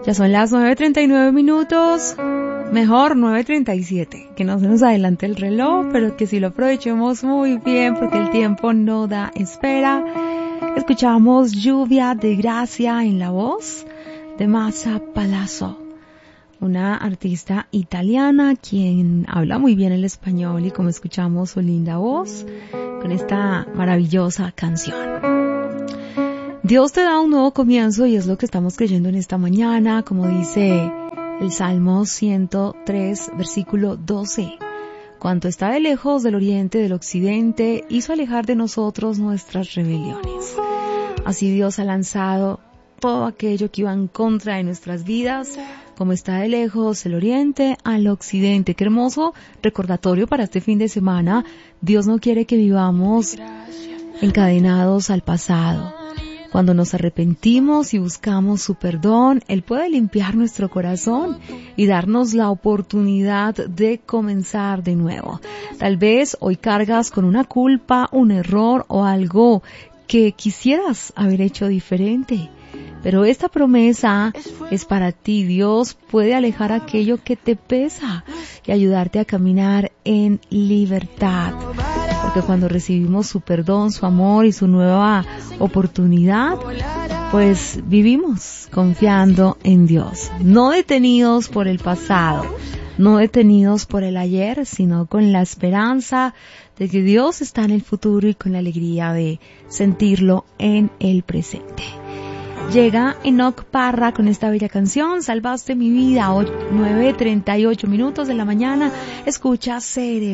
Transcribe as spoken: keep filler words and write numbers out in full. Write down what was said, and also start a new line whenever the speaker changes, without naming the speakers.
Ya son las nueve treinta y nueve minutos, mejor nueve treinta y siete, que no se nos adelante el reloj, pero que sí lo aprovechemos muy bien porque el tiempo no da espera. Escuchamos Lluvia de Gracia en la voz de Massa Palazzo, una artista italiana quien habla muy bien el español y como escuchamos su linda voz con esta maravillosa canción. Dios te da un nuevo comienzo y es lo que estamos creyendo en esta mañana, como dice el Salmo ciento tres, versículo doce. Cuanto está de lejos del oriente del occidente, hizo alejar de nosotros nuestras rebeliones. Así Dios ha lanzado todo aquello que iba en contra de nuestras vidas, como está de lejos el oriente al occidente. Qué hermoso recordatorio para este fin de semana. Dios no quiere que vivamos encadenados al pasado. Cuando nos arrepentimos y buscamos su perdón, Él puede limpiar nuestro corazón y darnos la oportunidad de comenzar de nuevo. Tal vez hoy cargas con una culpa, un error o algo que quisieras haber hecho diferente. Pero esta promesa es para ti. Dios puede alejar aquello que te pesa y ayudarte a caminar en libertad. Porque cuando recibimos su perdón, su amor y su nueva oportunidad, pues vivimos confiando en Dios. No detenidos por el pasado, no detenidos por el ayer, sino con la esperanza de que Dios está en el futuro y con la alegría de sentirlo en el presente. Llega Enoch Parra con esta bella canción, Salvaste mi vida, nueve treinta y ocho minutos de la mañana, escucha Cerebro.